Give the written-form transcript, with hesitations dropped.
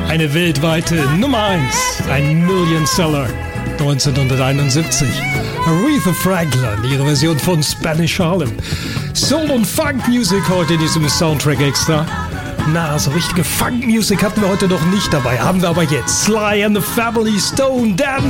Eine weltweite Nummer 1, ein Million-Seller, 1971. Aretha Franklin, ihre Version von Spanish Harlem. Soul- und Funk-Music heute in diesem Soundtrack extra. Na, so richtige Funk-Music hatten wir heute noch nicht dabei, haben wir aber jetzt. Sly and the Family Stone Dance.